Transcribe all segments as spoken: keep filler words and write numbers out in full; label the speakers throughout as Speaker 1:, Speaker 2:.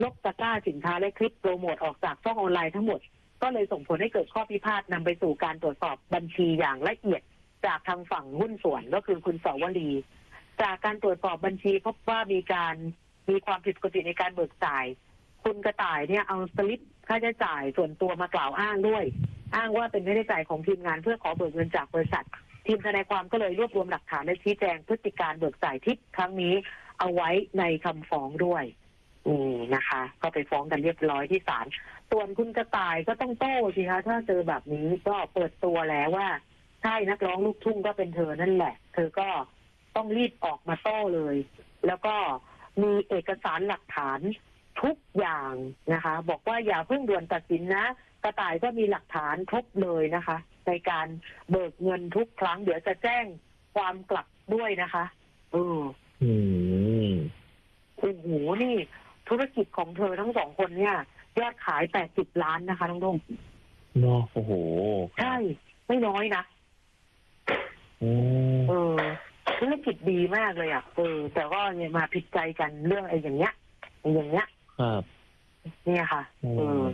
Speaker 1: ลบตะกร้าสินค้าและคลิปโปรโมทออกจากช่องออนไลน์ทั้งหมดก็เลยส่งผลให้เกิดข้อพิพาทนำไปสู่การตรวจสอบบัญชีอย่างละเอียดจากทางฝั่งหุ้นส่วนก็คือคุณสวรีจากการตรวจสอบบัญชีพบว่ามีการมีความผิดปกติในการเบิกจ่ายคุณกระต่ายเนี่ยเอาสลิปค่าใช้จ่ายส่วนตัวมากล่าวอ้างด้วยอ้างว่าเป็นค่าใช้จ่ายของทีมงานเพื่อขอเบิกเงินจากบริษัททีมทนายความก็เลยรวบรวมหลักฐานและชี้แจงพฤติการเบิกจ่ายทิปครั้งนี้เอาไว้ในคำฟ้องด้วยอืมนะคะก็ไปฟ้องกันเรียบร้อยที่ศาลส่วนคุณกระต่ายก็ต้องโต้สิคะถ้าเจอแบบนี้ก็เปิดตัวแล้วว่าใช่นักร้องลูกทุ่งก็เป็นเธอนั่นแหละเธอก็ต้องรีบออกมาโต้เลยแล้วก็มีเอกสารหลักฐานทุกอย่างนะคะบอกว่าอย่าเพิ่งด่วนตัดสินนะกระต่ายก็มีหลักฐานครบเลยนะคะในการเบิกเงินทุกครั้งเดี๋ยวจะแจ้งความกลับด้วยนะคะเอออืมโอ้โหนี่ธุรกิจของเธอทั้งสองคนเนี่ยยอดขายแปดสิบล้านนะคะน้องดง
Speaker 2: เนาะโอ้โห
Speaker 1: ใช่ไม่น้อยนะเออธุรกิจดีมากเลยอ่ะเออแต่ก็เนี่ยมาผิดใจกันเรื่องไอ้อย่างเงี้ยไอ้อย่างเงี้ย
Speaker 2: ครับ
Speaker 1: เนี่ยค่ะเออ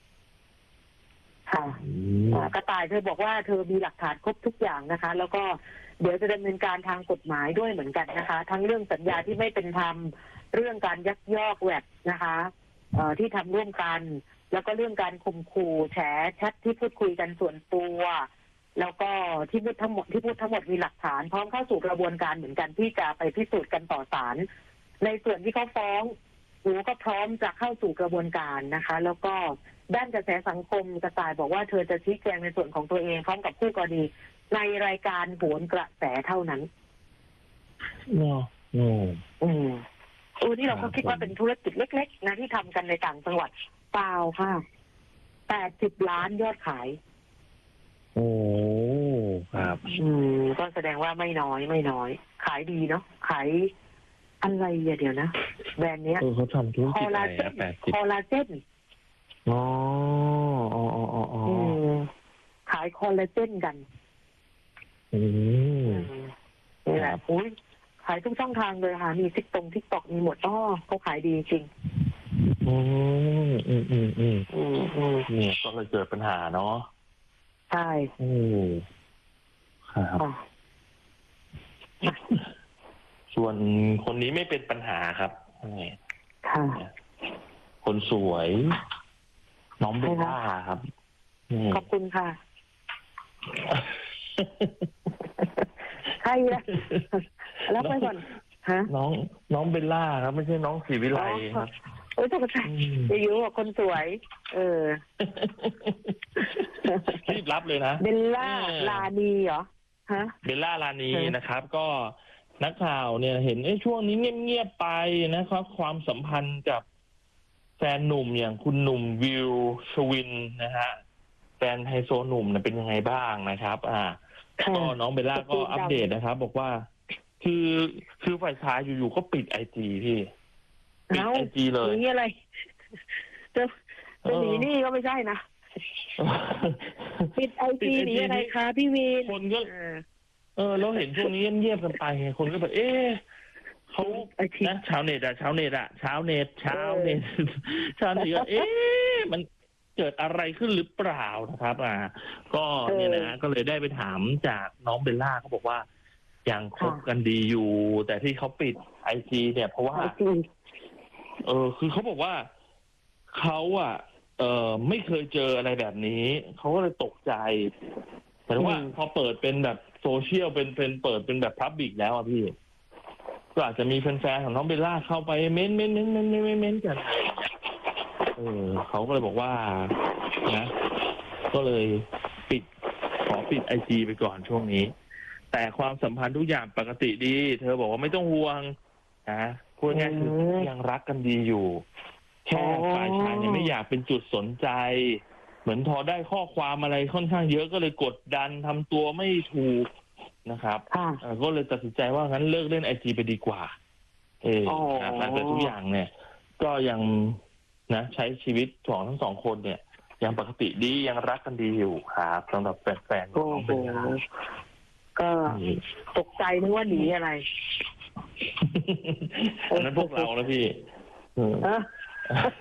Speaker 1: ค่ะกระต่ายเธอบอกว่าเธอมีหลักฐานครบทุกอย่างนะคะแล้วก็เดี๋ยวจะดำเนินการทางกฎหมายด้วยเหมือนกันนะคะทั้งเรื่องสัญญาที่ไม่เป็นธรรมเรื่องการยักยอกแวดนะคะเอ่อที่ทำร่วมกันแล้วก็เรื่องการข่มขู่แฉแชทที่พูดคุยกันส่วนตัวแล้วก็ที่พูดทั้งหมดที่พูดทั้งหมดมีหลักฐานพร้อมเข้าสู่กระบวนการเหมือนกันที่จะไปพิสูจน์กันต่อศาลในส่วนที่เขาฟ้องหนูก็พร้อมจะเข้าสู่กระบวนการนะคะแล้วก็ด้านกระแสสังคมกระต่ายบอกว่าเธอจะชี้แจงในส่วนของตัวเองพร้อมกับคู่กรณีในรายการโหนกระแสเท่านั้น
Speaker 2: เนาะอืม
Speaker 1: อืมเออนี่เราก็คิดว่าเป็นธุรกิจเล็กๆนะที่ทำกันในต่างจังหวัดเปล่าค่ะแปดสิบล้านยอดขาย
Speaker 2: โอ้ครับ
Speaker 1: อืมก็แสดงว่าไม่น้อยไม่น้อยขายดีเนาะขายอะไรอย่าเดี๋ยวนะแบรนด์เนี้ย
Speaker 2: เออเขาทำธุรกิจอะไรอะแปดสิบ
Speaker 1: คอลลาเจน
Speaker 2: อ๋ออ๋ออ๋ออ๋อ
Speaker 1: ขายคอลลาเจนกัน
Speaker 2: อืม
Speaker 1: นี่แหละอุ้ยขายทุกช่องทางเลยค่ะมีทิกตงทิกตอกมีหมดอ๋อเขาขายดีจริง
Speaker 2: อืมอืมอืมอืมอืมอืมเนี่ยก็เลยเกิดปัญหาเนาะ
Speaker 1: ใช่
Speaker 2: อืมครับส่วนคนนี้ไม่เป็นปัญหาครับ
Speaker 1: ค่ะ
Speaker 2: คนสวยน้องเบลล่าครับ
Speaker 1: ขอบคุณค่ะใครอะแล้วไปก่อนฮะ
Speaker 2: น้องน้องเบลล่าครับไม่ใช่น้องศรีวิไลครับ
Speaker 1: โอ้ยตกใจจะอยู่กับคนสวยเออ
Speaker 2: รีบรับเลยนะ
Speaker 1: เบลล่าลานีเหรอฮะ
Speaker 2: เบลล่าลานีนะครับก็นักข่าวเนี่ยเห็นไอ้ช่วงนี้เงียบๆไปนะครับความสัมพันธ์กับแฟนหนุ่มอย่างคุณหนุ่มวิวชวินนะฮะแฟนไฮโซหนุ่มเนี่ยเป็นยังไงบ้างนะครับอ่าก็น้องเบลล่าก็อัปเดตนะครับบอกว่าคือคือฝ่ายชายอยู่ๆก็ปิดไอจีพี่ปิดไอจีเลย
Speaker 1: นี่อะไรจะจะหนีนี่ก็ไม่ใช่นะปิดไอจีหนีอะไรคะพี่วี
Speaker 2: คนก็เออเราเห็นช่วงนี้เงียบๆกันไปไงคนก็แบบเอ๊ะเขานะชาวเน็ตอะชาวเน็ตอะชาวเน็ตชาวเน็ตชาวเน็ตเอ๊ะมันเกิดอะไรขึ้นหรือเปล่านะครับอ่าก็เนี่ยนะก็เลยได้ไปถามจากน้องเบลล่าเขาบอกว่ายังคบกันดีอยู่แต่ที่เขาปิดไอจีเนี่ยเพราะว่าเออคือเขาบอกว่าเขาอ่ะเออไม่เคยเจออะไรแบบนี้เขาก็เลยตกใจแต่ว่าพอเปิดเป็นแบบโซเชียลเป็นเป็นเปิดเป็นแบบพับบิกแล้วอ่ะพี่ก็อาจจะมีแฟนๆของน้องเบลล่าเข้าไปเม้นเม้นเม้นเม้นเม้นเม้นกันเออเขาก็เลยบอกว่านะก็เลยปิดขอปิดไอจีไปก่อนช่วงนี้แต่ความสัมพันธ์ทุกอย่างปกติดีเธอบอกว่าไม่ต้องห่วงนะพูดง่ายๆคือยังรักกันดีอยู่แค่ฝ่ายชายยังไม่อยากเป็นจุดสนใจเหมือนพอได้ข้อความอะไรค่อนข้างเยอะก็เลยกดดันทำตัวไม่ถูกนะครับก็เลยตัดสินใจว่างั้นเลิกเล่นไอจีไปดีกว่าเออนะแต่ทุกอย่างเนี่ยก็ยังนะใช้ชีวิตของทั้งสองคนเนี่ยยังปกติดียังรักกันดีอยู่ครับสำหรับแฟนๆของเบลล่า
Speaker 1: ก็ตกใจนึกว่าหนีอะไร
Speaker 2: อันนั้นพวกเราแล้วพี่